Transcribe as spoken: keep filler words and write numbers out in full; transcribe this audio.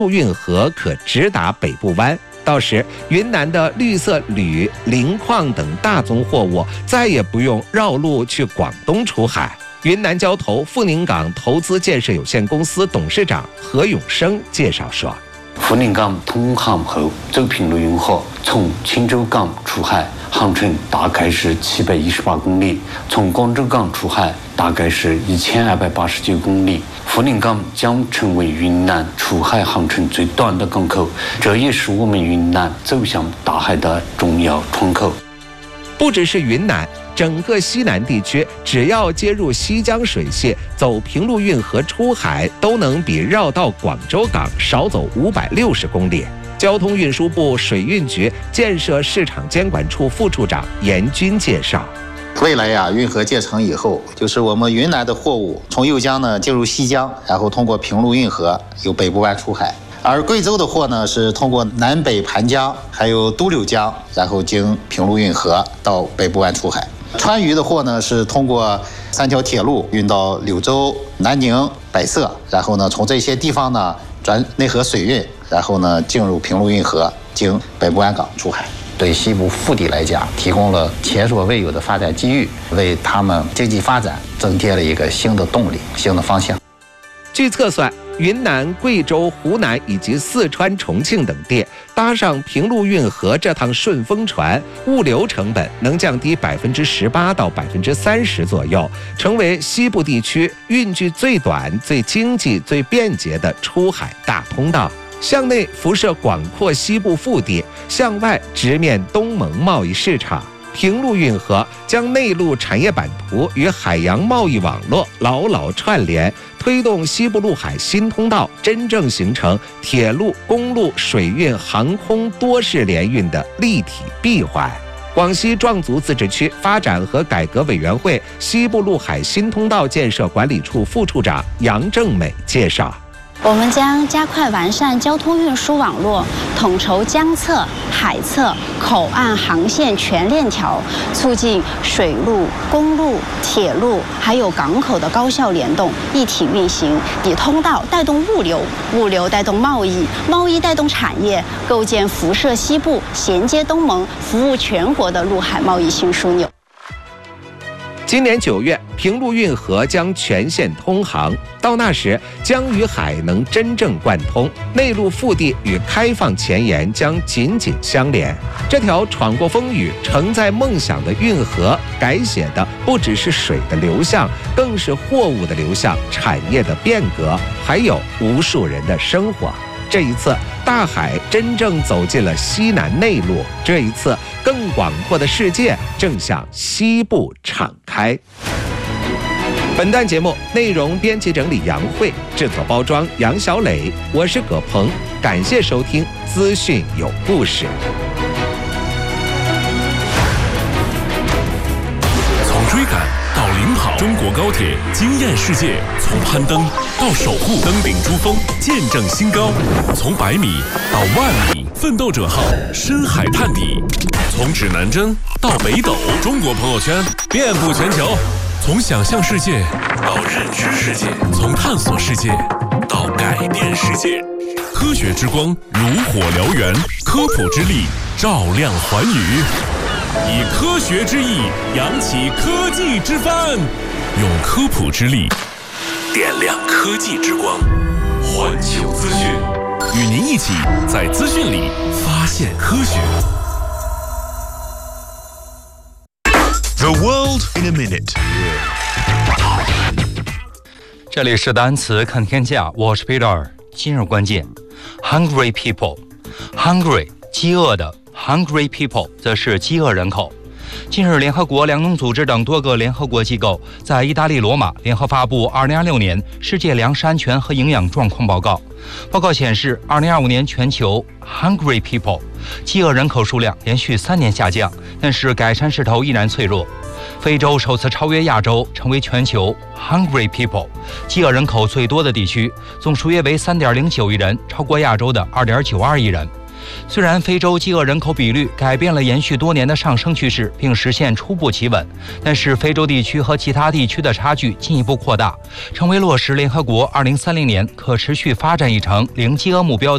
运河可直达北部湾。到时，云南的绿色铝、磷矿等大宗货物再也不用绕路去广东出海。云南交投富宁港投资建设有限公司董事长何永生介绍说：“ 富宁港通航后，走平陆运河从青州港出海，航程大概是七百一十八公里；从广州港出海，大概是一千二百八十九公里。富宁港将成为云南出海航程最短的港口，这也是我们云南走向大海的重要窗口。” 不只是云南，整个西南地区只要接入西江水系，走平陆运河出海，都能比绕道广州港少走五百六十公里。交通运输部水运局建设市场监管处副处长严军介绍： 未来呀，运河建成以后，就是我们云南的货物从右江呢进入西江，然后通过平陆运河由北部湾出海；而贵州的货呢是通过南北盘江还有都柳江，然后经平陆运河到北部湾出海。川渝的货呢是通过三条铁路运到柳州、南宁、百色，然后呢从这些地方呢转内河水运，然后呢进入平陆运河，经北部湾港出海。对西部腹地来讲，提供了前所未有的发展机遇，为他们经济发展增添了一个新的动力、新的方向。 据测算，云南、贵州、湖南以及四川、重庆等地搭上平陆运河这趟顺风船，物流成本能降低百分之十八到百分之三十左右，成为西部地区运距最短、最经济、最便捷的出海大通道。向内辐射广阔西部腹地，向外直面东盟贸易市场。平陆运河将内陆产业版图与海洋贸易网络牢牢串联，推动西部陆海新通道真正形成铁路、公路、水运、航空多式联运的立体闭环。广西壮族自治区发展和改革委员会西部陆海新通道建设管理处副处长杨正美介绍： 我们将加快完善交通运输网络，统筹江侧、海侧、口岸航线全链条，促进水路、公路、铁路还有港口的高效联动、一体运行，以通道带动物流，物流带动贸易，贸易带动产业，构建辐射西部、衔接东盟、服务全国的陆海贸易新枢纽。 今年九月，平陆运河将全线通航，到那时，江与海能真正贯通，内陆腹地与开放前沿将紧紧相连。这条闯过风雨、承载梦想的运河，改写的不只是水的流向，更是货物的流向、产业的变革，还有无数人的生活。这一次，大海真正走进了西南内陆，这一次，更广阔的世界正向西部敞开。本段节目内容编辑整理杨慧，制作包装杨小磊，我是葛鹏，感谢收听资讯有故事。 从追赶到领跑，中国高铁惊艳世界；从攀登到守护，登顶珠峰，见证新高；从百米到万米，奋斗者号深海探底；从指南针到北斗，中国朋友圈遍布全球。从想象世界到认知世界，从探索世界到改变世界。科学之光如火燎原，科普之力照亮寰宇。以科学之翼扬起科技之帆，用科普之力点亮科技之光。环球资讯，与您一起在资讯里发现科学。 The world in a minute。 这里是单词看天下，我是 Peter。今日关键 ：Hungry people。Hungry， 饥饿的。Hungry people 则是饥饿人口。近日，联合国粮农组织等多个联合国机构在意大利罗马联合发布二零二六年世界粮食安全和营养状况报告。报告显示，二零二五年全球 Hungry people 饥饿人口数量连续三年下降，但是改善势头依然脆弱。非洲首次超越亚洲，成为全球 Hungry people 饥饿人口最多的地区，总数约为 三点零九亿人，超过亚洲的 二点九二亿人。虽然非洲饥饿人口比率改变了延续多年的上升趋势，并实现初步企稳，但是非洲地区和其他地区的差距进一步扩大，成为落实联合国二零三零年可持续发展议程零饥饿目标的